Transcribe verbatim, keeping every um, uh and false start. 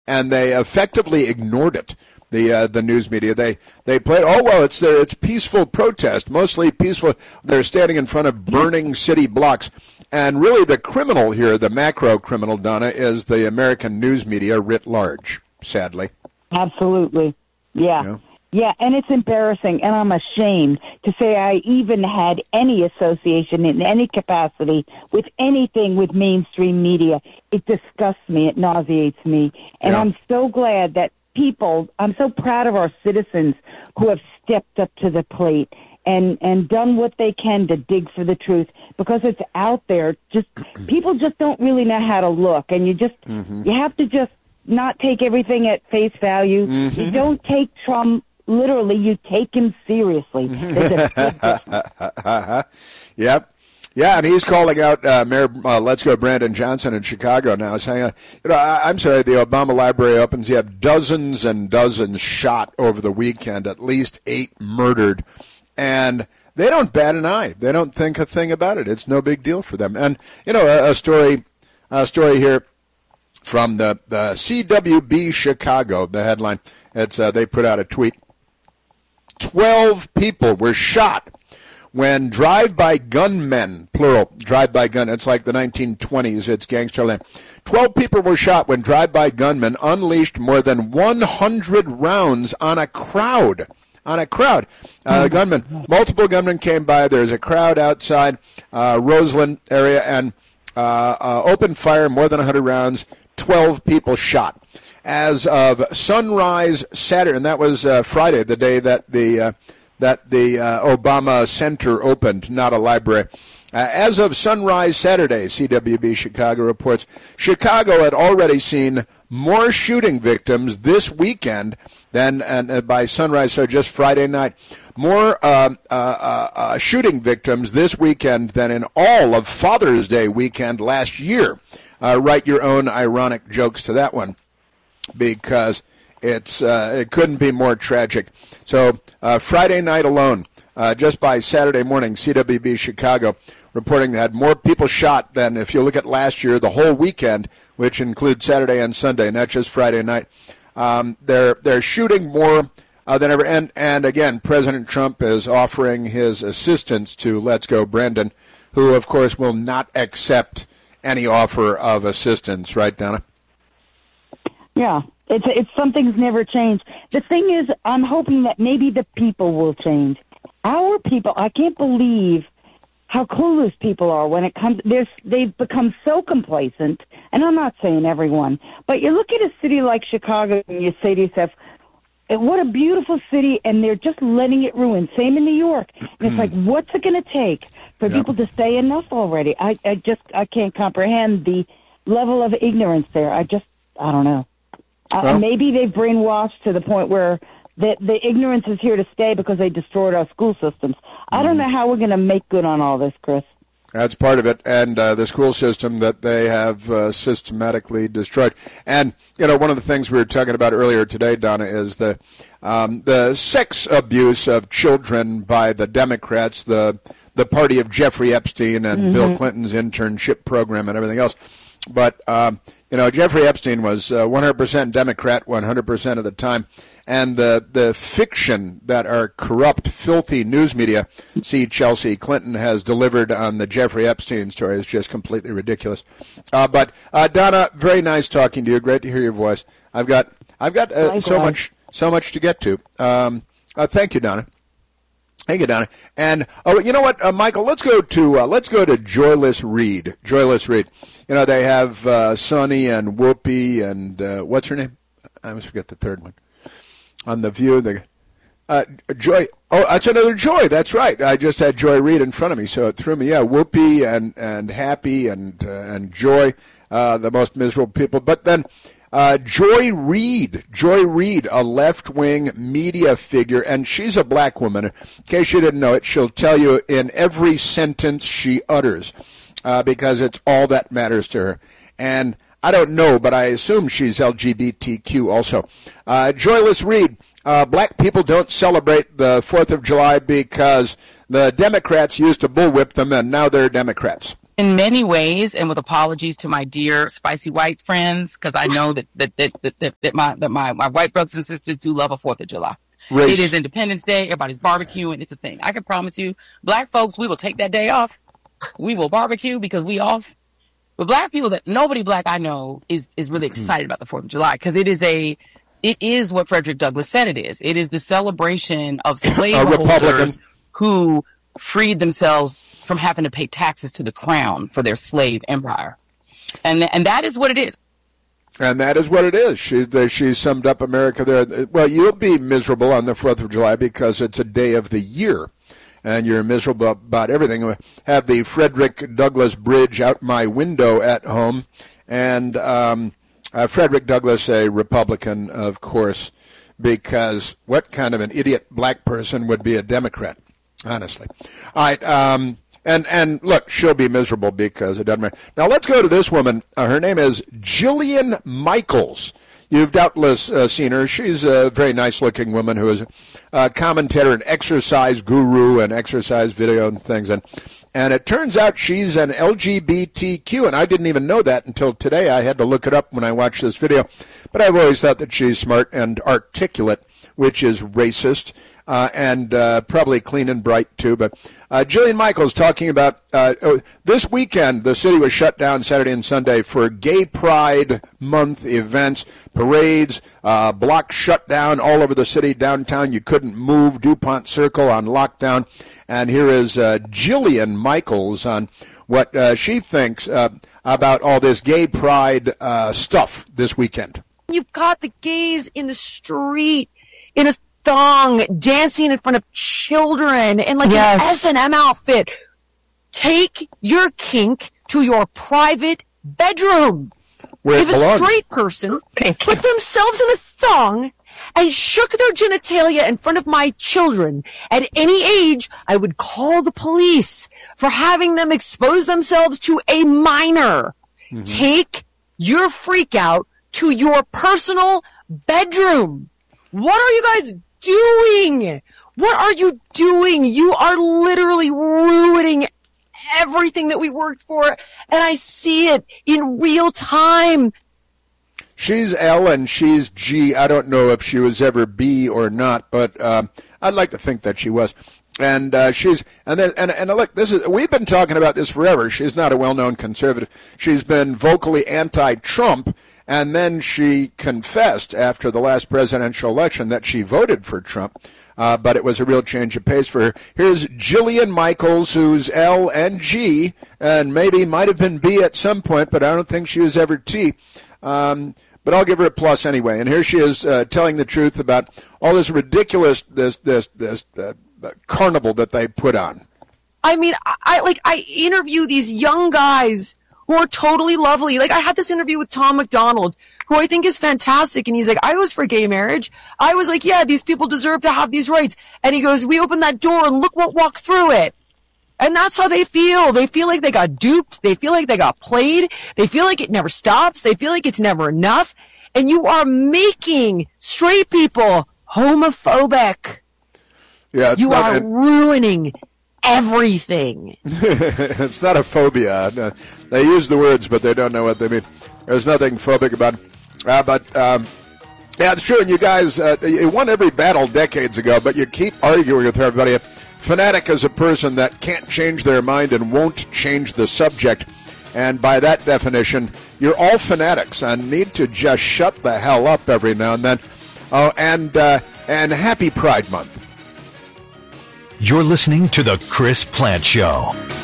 and they effectively ignored it. The uh, the news media they they played. Oh well, it's their it's peaceful protest, mostly peaceful. They're standing in front of burning city blocks, and really the criminal here, the macro criminal, Donna, is the American news media writ large. Sadly, absolutely, yeah. yeah. Yeah, and it's embarrassing, and I'm ashamed to say I even had any association in any capacity with anything with mainstream media. It disgusts me. It nauseates me. And yeah. I'm so glad that people, I'm so proud of our citizens who have stepped up to the plate and, and done what they can to dig for the truth, because it's out there. Just people just don't really know how to look, and you just mm-hmm. you have to just not take everything at face value. Mm-hmm. You don't take Trump literally, you take him seriously. Yep. Yeah, and he's calling out uh, Mayor uh, Let's Go Brandon Johnson in Chicago now, saying, uh, you know, I, I'm sorry, the Obama Library opens. You have dozens and dozens shot over the weekend, at least eight murdered, and they don't bat an eye. They don't think a thing about it. It's no big deal for them. And, you know, a, a story a story here from the, the C W B Chicago, the headline. It's uh, they put out a tweet. Twelve people were shot when drive-by gunmen, plural, drive-by gun, it's like the nineteen twenties, it's gangster land. Twelve people were shot when drive-by gunmen unleashed more than one hundred rounds on a crowd. On a crowd. Uh, gunmen, multiple gunmen came by. There's a crowd outside uh, Roseland area and uh, uh, opened fire, more than one hundred rounds, twelve people shot. As of sunrise Saturday, and that was uh, Friday, the day that the uh, that the uh, Obama Center opened, not a library. Uh, as of sunrise Saturday, C W B Chicago reports, Chicago had already seen more shooting victims this weekend than, and uh, by sunrise, so just Friday night, more uh, uh, uh, shooting victims this weekend than in all of Father's Day weekend last year. Uh, write your own ironic jokes to that one, because it's uh, it couldn't be more tragic. So uh, Friday night alone, uh, just by Saturday morning, C W B Chicago reporting they had more people shot than, if you look at last year, the whole weekend, which includes Saturday and Sunday, not just Friday night. Um, they're they're shooting more uh, than ever. And, and again, President Trump is offering his assistance to Let's Go Brandon, who, of course, will not accept any offer of assistance. Right, Donna? Yeah, it's it's something's never changed. The thing is, I'm hoping that maybe the people will change. Our people, I can't believe how clueless people are when it comes. There's, they've become so complacent, and I'm not saying everyone, but you look at a city like Chicago and you say to yourself, what a beautiful city, and they're just letting it ruin. Same in New York. And it's like, what's it going to take for yep. people to say enough already? I, I just, I can't comprehend the level of ignorance there. I just, I don't know. Well, uh, maybe they've brainwashed to the point where the, the ignorance is here to stay because they destroyed our school systems. I don't know how we're going to make good on all this, Chris. That's part of it, and uh, the school system that they have uh, systematically destroyed. And, you know, one of the things we were talking about earlier today, Donna, is the um, the sex abuse of children by the Democrats, the the party of Jeffrey Epstein and mm-hmm. Bill Clinton's internship program and everything else. But, um, you know, Jeffrey Epstein was uh, one hundred percent Democrat one hundred percent of the time. And the the fiction that our corrupt, filthy news media, see Chelsea Clinton, has delivered on the Jeffrey Epstein story is just completely ridiculous. Uh, but, uh, Donna, very nice talking to you. Great to hear your voice. I've got I've got uh, so much so much to get to. Um, uh, thank you, Donna. Thank you, Donna. And oh, you know what, uh, Michael? Let's go to uh, let's go to Joyless Reed. Joyless Reed. You know, they have uh, Sonny and Whoopi and uh, what's her name? I almost forget the third one. On The View, the uh, Joy. Oh, that's another Joy. That's right. I just had Joy Reid in front of me, so it threw me. Yeah, Whoopi and and Happy and uh, and Joy, uh, the most miserable people. But then uh, Joy Reid, Joy Reid, a left-wing media figure, and she's a black woman. In case you didn't know it, she'll tell you in every sentence she utters, uh, because it's all that matters to her. And I don't know, but I assume she's L G B T Q also. Uh, Joyless Reed, uh, black people don't celebrate the fourth of July because the Democrats used to bullwhip them, and now they're Democrats. In many ways, and with apologies to my dear spicy white friends, because I know that that, that, that, that, that, my, that my, my white brothers and sisters do love a fourth of July. Race. It is Independence Day. Everybody's barbecuing. It's a thing. I can promise you, black folks, we will take that day off. We will barbecue because we off. But black people, that nobody black I know is, is really excited about the fourth of July because it is a, it is what Frederick Douglass said it is. It is the celebration of slaveholders who freed themselves from having to pay taxes to the crown for their slave empire. And and that is what it is. And that is what it is. She's she summed up America there. Well, you'll be miserable on the fourth of July because it's a day of the year. And you're miserable about everything. I have the Frederick Douglass Bridge out my window at home. And um, uh, Frederick Douglass, a Republican, of course, because what kind of an idiot black person would be a Democrat? Honestly. All right. Um, and, and look, she'll be miserable because it doesn't matter. Now let's go to this woman. Uh, her name is Jillian Michaels. You've doubtless uh, seen her. She's a very nice-looking woman who is a commentator, an exercise guru, and exercise video and things. And, and it turns out she's an L G B T Q, and I didn't even know that until today. I had to look it up when I watched this video. But I've always thought that she's smart and articulate, which is racist. Uh, and uh, probably clean and bright, too. But uh, Jillian Michaels talking about uh, oh, this weekend, the city was shut down Saturday and Sunday for Gay Pride Month events, parades, uh, blocks shut down all over the city, downtown. You couldn't move, DuPont Circle on lockdown. And here is uh, Jillian Michaels on what uh, she thinks uh, about all this Gay Pride uh, stuff this weekend. You've got the gays in the street in a thong dancing in front of children in like yes. an S and M outfit. Take your kink to your private bedroom. Where if a straight person put themselves in a thong and shook their genitalia in front of my children at any age, I would call the police for having them expose themselves to a minor. Mm-hmm. Take your freak out to your personal bedroom. What are you guys doing? What are you doing? You are literally ruining everything that we worked for, and I see it in real time. She's L and she's G. I don't know if she was ever B or not, but uh, I'd like to think that she was. And uh, she's and then and and look, this is we've been talking about this forever. She's not a well-known conservative. She's been vocally anti-Trump. And then she confessed after the last presidential election that she voted for Trump, uh, but it was a real change of pace for her. Here's Jillian Michaels, who's L and G, and maybe might have been B at some point, but I don't think she was ever T. Um, but I'll give her a plus anyway. And here she is uh, telling the truth about all this ridiculous this this this uh, carnival that they put on. I mean, I like I interview these young guys who are totally lovely. Like, I had this interview with Tom McDonald, who I think is fantastic, and he's like, I was for gay marriage. I was like, yeah, these people deserve to have these rights. And he goes, we opened that door, and look what walked through it. And that's how they feel. They feel like they got duped. They feel like they got played. They feel like it never stops. They feel like it's never enough. And you are making straight people homophobic. Yeah, it's you not, are and- ruining everything. It's not a phobia. They use the words, but they don't know what they mean. There's nothing phobic about it. Uh, but, um, yeah, it's true. And you guys, uh, you won every battle decades ago, but you keep arguing with everybody. A fanatic is a person that can't change their mind and won't change the subject. And by that definition, you're all fanatics and need to just shut the hell up every now and then. Oh, and uh, and happy Pride Month. You're listening to The Chris Plante Show.